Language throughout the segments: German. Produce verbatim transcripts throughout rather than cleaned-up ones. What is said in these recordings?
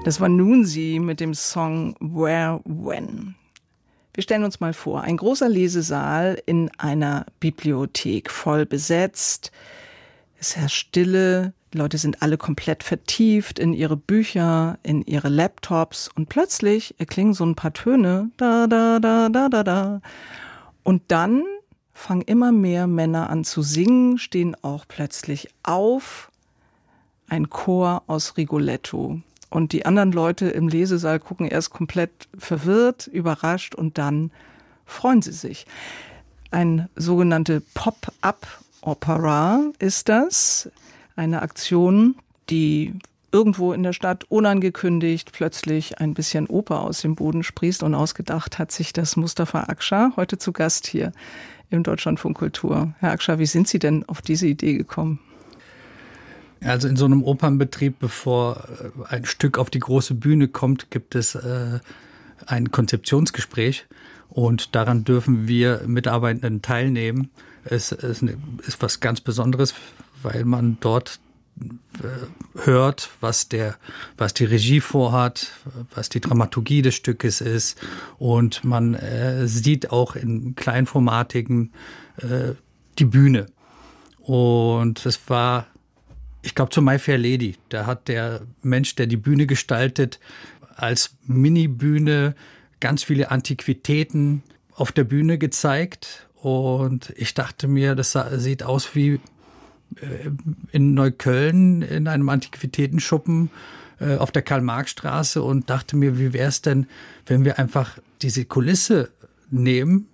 Das war Nunzi mit dem Song Where, When. Wir stellen uns mal vor, ein großer Lesesaal in einer Bibliothek, voll besetzt. Es herrscht Stille, die Leute sind alle komplett vertieft in ihre Bücher, in ihre Laptops und plötzlich erklingen so ein paar Töne, da, da, da, da, da, da. Und dann fangen immer mehr Männer an zu singen, stehen auch plötzlich auf. Ein Chor aus Rigoletto. Und die anderen Leute im Lesesaal gucken erst komplett verwirrt, überrascht und dann freuen sie sich. Eine sogenannte Pop-up-Opera ist das. Eine Aktion, die irgendwo in der Stadt unangekündigt plötzlich ein bisschen Oper aus dem Boden sprießt, und ausgedacht hat sich das Mustafa Akçar, heute zu Gast hier im Deutschlandfunk Kultur. Herr Akçar, wie sind Sie denn auf diese Idee gekommen? Also in so einem Opernbetrieb, bevor ein Stück auf die große Bühne kommt, gibt es äh, ein Konzeptionsgespräch, und daran dürfen wir Mitarbeitenden teilnehmen. Es, es ist was ganz Besonderes, weil man dort äh, hört, was der, was die Regie vorhat, was die Dramaturgie des Stückes ist, und man äh, sieht auch in kleinformatigen äh, die Bühne. Und es war, ich glaube, zu My Fair Lady, da hat der Mensch, der die Bühne gestaltet, als Mini-Bühne ganz viele Antiquitäten auf der Bühne gezeigt. Und ich dachte mir, das sah, sieht aus wie äh, in Neukölln in einem Antiquitätenschuppen äh, auf der Karl-Marx-Straße, und dachte mir, wie wäre es denn, wenn wir einfach diese Kulisse nehmen,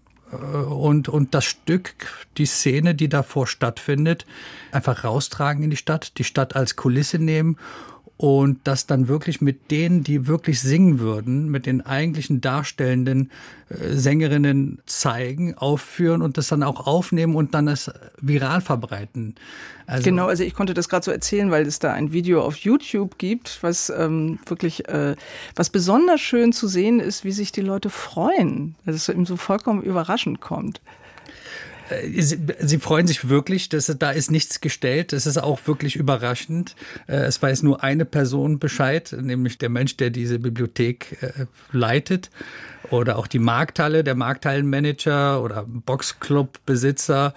Und, und das Stück, die Szene, die davor stattfindet, einfach raustragen in die Stadt, die Stadt als Kulisse nehmen und das dann wirklich mit denen, die wirklich singen würden, mit den eigentlichen darstellenden äh, Sängerinnen zeigen, aufführen und das dann auch aufnehmen und dann es viral verbreiten. Also genau, also ich konnte das gerade so erzählen, weil es da ein Video auf YouTube gibt, was ähm, wirklich, äh, was besonders schön zu sehen ist, wie sich die Leute freuen, dass es eben so vollkommen überraschend kommt. Sie, sie freuen sich wirklich, dass, da ist nichts gestellt, das ist auch wirklich überraschend. Es weiß nur eine Person Bescheid, nämlich der Mensch, der diese Bibliothek äh, leitet, oder auch die Markthalle, der Markthallenmanager oder Boxclub-Besitzer.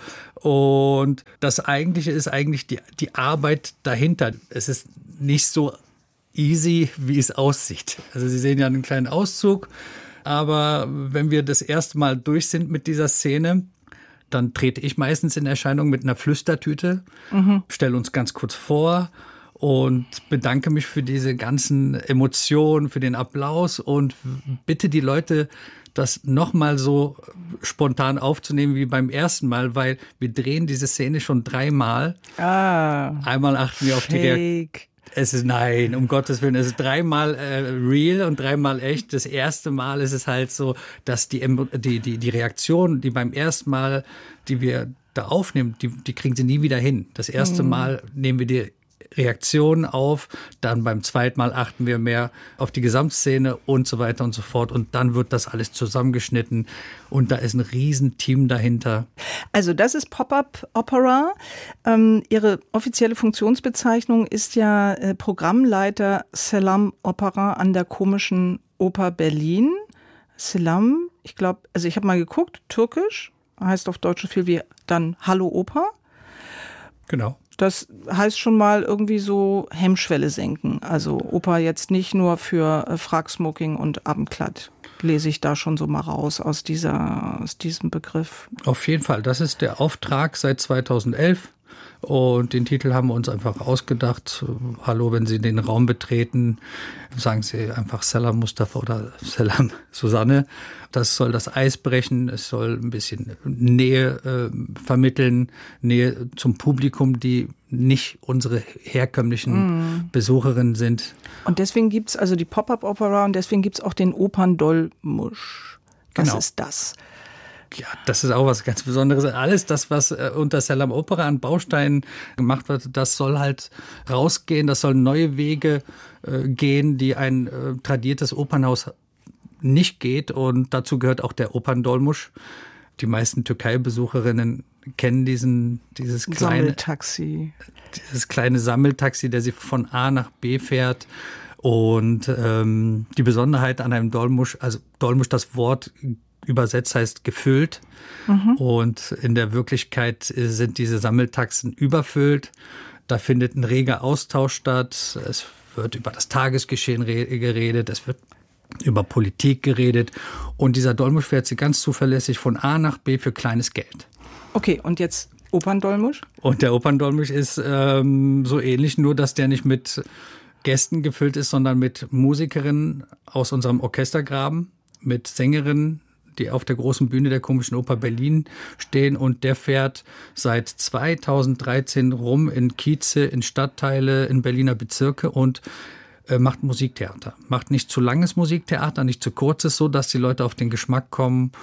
Und das Eigentliche ist eigentlich die, die Arbeit dahinter. Es ist nicht so easy, wie es aussieht. Also Sie sehen ja einen kleinen Auszug, aber wenn wir das erste Mal durch sind mit dieser Szene, dann trete ich meistens in Erscheinung mit einer Flüstertüte, mhm. stelle uns ganz kurz vor und bedanke mich für diese ganzen Emotionen, für den Applaus und bitte die Leute, das nochmal so spontan aufzunehmen wie beim ersten Mal, weil wir drehen diese Szene schon dreimal. Ah, Einmal achten wir auf fake. die Reaktion. Es ist, nein, um Gottes Willen, es ist dreimal äh, real und dreimal echt. Das erste Mal ist es halt so, dass die, die, die, die Reaktion, die beim ersten Mal, die wir da aufnehmen, die, die kriegen sie nie wieder hin. Das erste Mal nehmen wir die Reaktionen auf, dann beim zweiten Mal achten wir mehr auf die Gesamtszene und so weiter und so fort. Und dann wird das alles zusammengeschnitten und da ist ein Riesenteam dahinter. Also das ist Pop-up-Opera. Ähm, Ihre offizielle Funktionsbezeichnung ist ja äh, Programmleiter Selam Opera an der Komischen Oper Berlin. Selam, ich glaube, also ich habe mal geguckt, türkisch, heißt auf Deutsch so viel wie dann Hallo Oper. Genau. Das heißt schon mal irgendwie so Hemmschwelle senken. Also Oper jetzt nicht nur für äh, Fracksmoking und Abendkleid. Lese ich da schon so mal raus aus dieser, aus diesem Begriff. Auf jeden Fall. Das ist der Auftrag seit zweitausendelf. Und den Titel haben wir uns einfach ausgedacht. Hallo, wenn Sie den Raum betreten, sagen Sie einfach Selam Mustafa oder Selam Susanne. Das soll das Eis brechen, es soll ein bisschen Nähe äh, vermitteln, Nähe zum Publikum, die nicht unsere herkömmlichen mm. Besucherinnen sind. Und deswegen gibt's also die Pop-up-Opera und deswegen gibt's auch den Operndolmusch. Was genau. ist das? Ja, das ist auch was ganz Besonderes. Alles das, was äh, unter Selam Opera an Bausteinen gemacht wird, das soll halt rausgehen, das soll neue Wege äh, gehen, die ein äh, tradiertes Opernhaus nicht geht. Und dazu gehört auch der Operndolmusch. Die meisten Türkei-Besucherinnen kennen diesen, dieses kleine Sammeltaxi. Dieses kleine Sammeltaxi, der sie von A nach B fährt. Und ähm, die Besonderheit an einem Dolmusch, also Dolmusch, das Wort übersetzt heißt gefüllt. Mhm. Und in der Wirklichkeit sind diese Sammeltaxen überfüllt. Da findet ein reger Austausch statt. Es wird über das Tagesgeschehen geredet. Es wird über Politik geredet. Und dieser Dolmusch fährt sie ganz zuverlässig von A nach B für kleines Geld. Okay, und jetzt Operndolmusch? Und der Operndolmusch ist ähm, so ähnlich, nur dass der nicht mit Gästen gefüllt ist, sondern mit Musikerinnen aus unserem Orchestergraben, mit Sängerinnen, die auf der großen Bühne der Komischen Oper Berlin stehen. Und der fährt seit zweitausenddreizehn rum in Kieze, in Stadtteile, in Berliner Bezirke und äh, macht Musiktheater. Macht nicht zu langes Musiktheater, nicht zu kurzes, so dass die Leute auf den Geschmack kommen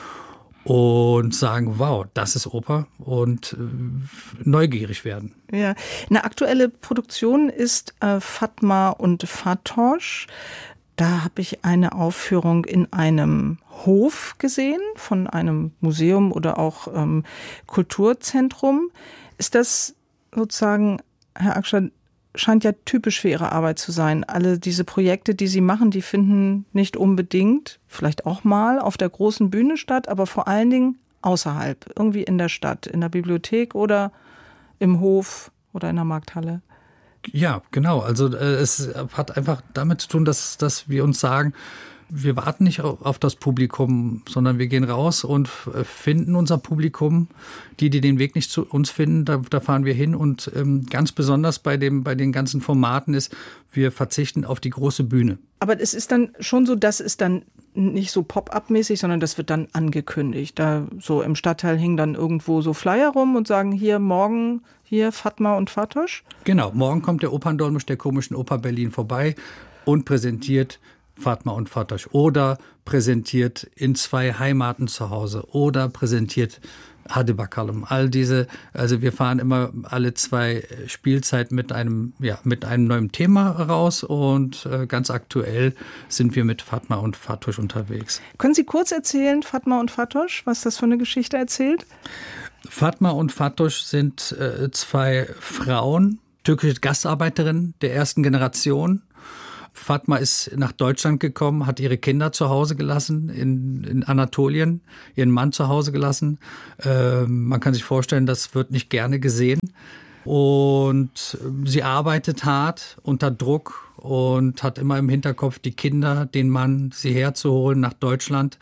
und sagen, wow, das ist Oper, und äh, neugierig werden. Ja, eine aktuelle Produktion ist äh, Fatma und Fatosch. Da habe ich eine Aufführung in einem Hof gesehen, von einem Museum oder auch ähm, Kulturzentrum. Ist das sozusagen, Herr Ackschat, scheint ja typisch für Ihre Arbeit zu sein. Alle diese Projekte, die Sie machen, die finden nicht unbedingt, vielleicht auch mal auf der großen Bühne statt, aber vor allen Dingen außerhalb, irgendwie in der Stadt, in der Bibliothek oder im Hof oder in der Markthalle. Ja, genau. Also äh, es hat einfach damit zu tun, dass, dass wir uns sagen, wir warten nicht auf, auf das Publikum, sondern wir gehen raus und finden unser Publikum. Die, die den Weg nicht zu uns finden, da, da fahren wir hin. Und ähm, ganz besonders bei dem, bei den ganzen Formaten ist, wir verzichten auf die große Bühne. Aber es ist dann schon so, dass es dann nicht so Pop-up-mäßig, sondern das wird dann angekündigt. Da so im Stadtteil hängen dann irgendwo so Flyer rum und sagen, hier morgen, hier Fatma und Fatosch. Genau, morgen kommt der Operndolmusch der Komischen Oper Berlin vorbei und präsentiert Fatma und Fatosch oder präsentiert In zwei Heimaten zu Hause oder präsentiert Hadi Bakalım. All diese, also wir fahren immer alle zwei Spielzeiten mit einem, ja, mit einem neuen Thema raus, und äh, ganz aktuell sind wir mit Fatma und Fatosch unterwegs. Können Sie kurz erzählen, Fatma und Fatosch, was das für eine Geschichte erzählt? Fatma und Fatosch sind äh, zwei Frauen, türkische Gastarbeiterinnen der ersten Generation. Fatma ist nach Deutschland gekommen, hat ihre Kinder zu Hause gelassen in, in Anatolien, ihren Mann zu Hause gelassen. Ähm, man kann sich vorstellen, das wird nicht gerne gesehen. Und sie arbeitet hart unter Druck und hat immer im Hinterkopf die Kinder, den Mann, sie herzuholen nach Deutschland.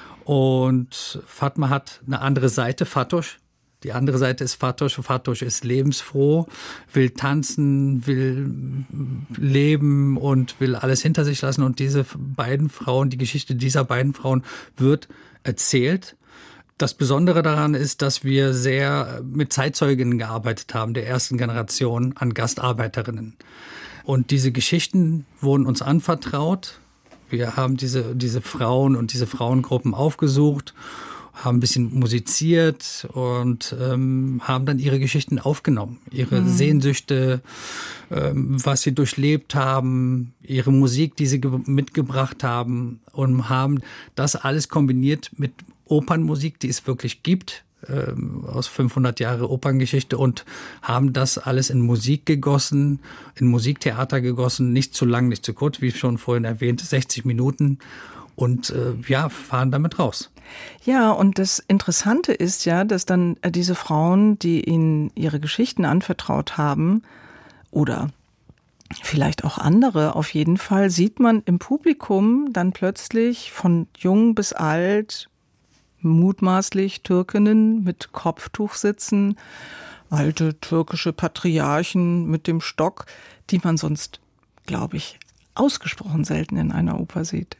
Und Fatma hat eine andere Seite, Fatosch. Die andere Seite ist Fatosch. Fatosch ist lebensfroh, will tanzen, will leben und will alles hinter sich lassen. Und diese beiden Frauen, die Geschichte dieser beiden Frauen wird erzählt. Das Besondere daran ist, dass wir sehr mit Zeitzeuginnen gearbeitet haben, der ersten Generation an Gastarbeiterinnen. Und diese Geschichten wurden uns anvertraut. Wir haben diese, diese Frauen und diese Frauengruppen aufgesucht, haben ein bisschen musiziert und ähm, haben dann ihre Geschichten aufgenommen. Ihre mhm. Sehnsüchte, ähm, was sie durchlebt haben, ihre Musik, die sie ge- mitgebracht haben, und haben das alles kombiniert mit Opernmusik, die es wirklich gibt, ähm, aus fünfhundert Jahre Operngeschichte, und haben das alles in Musik gegossen, in Musiktheater gegossen, nicht zu lang, nicht zu kurz, wie schon vorhin erwähnt, sechzig Minuten. Und äh, ja, fahren damit raus. Ja, und das Interessante ist ja, dass dann diese Frauen, die ihnen ihre Geschichten anvertraut haben, oder vielleicht auch andere, auf jeden Fall sieht man im Publikum dann plötzlich von jung bis alt, mutmaßlich Türkinnen mit Kopftuch sitzen, alte türkische Patriarchen mit dem Stock, die man sonst, glaube ich, ausgesprochen selten in einer Oper sieht.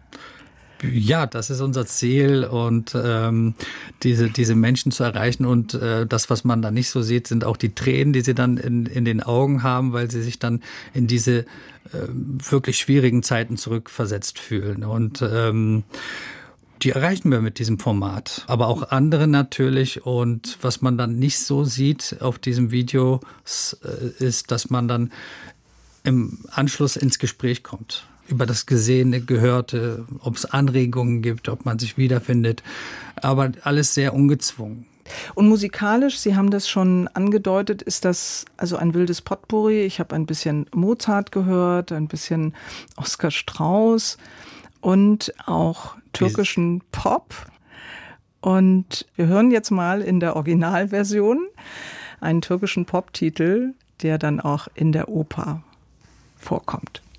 Ja, das ist unser Ziel, und ähm, diese diese Menschen zu erreichen, und äh, das, was man da nicht so sieht, sind auch die Tränen, die sie dann in in den Augen haben, weil sie sich dann in diese äh, wirklich schwierigen Zeiten zurückversetzt fühlen, und ähm, die erreichen wir mit diesem Format, aber auch andere natürlich. Und was man dann nicht so sieht auf diesem Video, ist, dass man dann im Anschluss ins Gespräch kommt. Über das Gesehene, Gehörte, ob es Anregungen gibt, ob man sich wiederfindet. Aber alles sehr ungezwungen. Und musikalisch, Sie haben das schon angedeutet, ist das also ein wildes Potpourri. Ich habe ein bisschen Mozart gehört, ein bisschen Oskar Strauß und auch türkischen Pop. Und wir hören jetzt mal in der Originalversion einen türkischen Poptitel, der dann auch in der Oper vorkommt.